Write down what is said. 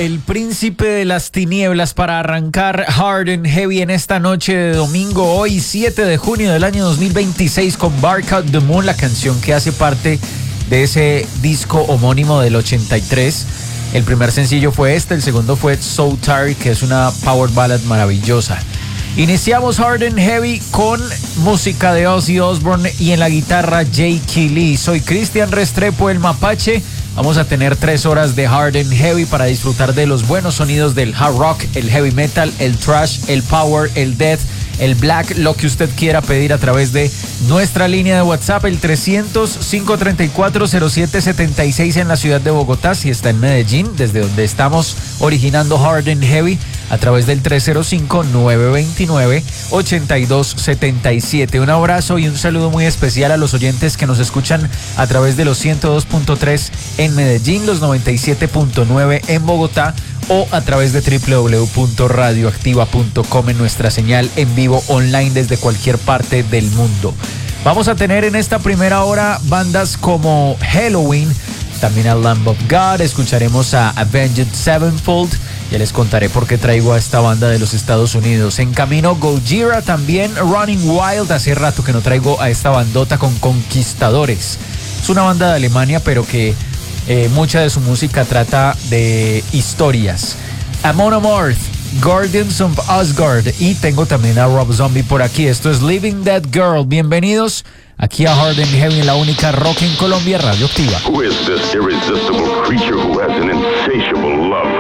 El príncipe de las tinieblas para arrancar Hard and Heavy en esta noche de domingo, hoy 7 de junio del año 2026 con Bark Out the Moon, la canción que hace parte de ese disco homónimo del 83. El primer sencillo fue este, el segundo fue So Tired, que es una power ballad maravillosa. Iniciamos Hard and Heavy con música de Ozzy Osbourne y en la guitarra J.K. Lee. Soy Cristian Restrepo, el Mapache. Vamos a tener 3 horas de Hard and Heavy para disfrutar de los buenos sonidos del hard rock, el heavy metal, el thrash, el power, el death, el black, lo que usted quiera pedir a través de nuestra línea de WhatsApp, el 300-534-0776 en la ciudad de Bogotá. Si está en Medellín, desde donde estamos originando Hard and Heavy, a través del 305-929-8277. Un abrazo y un saludo muy especial a los oyentes que nos escuchan a través de los 102.3 en Medellín, los 97.9 en Bogotá o a través de www.radioactiva.com en nuestra señal en vivo online desde cualquier parte del mundo. Vamos a tener en esta primera hora bandas como Helloween, también a Lamb of God, escucharemos a Avenged Sevenfold. Ya les contaré por qué traigo a esta banda de los Estados Unidos. En camino Gojira, también Running Wild. Hace rato que no traigo a esta bandota con Conquistadores. Es una banda de Alemania, pero que mucha de su música trata de historias. Amon Amarth, Guardians of Asgard. Y tengo también a Rob Zombie por aquí. Esto es Living That Girl. Bienvenidos aquí a Hard and Heavy, en la única rock en Colombia, Radioactiva. Who is this irresistible creature who has an insatiable love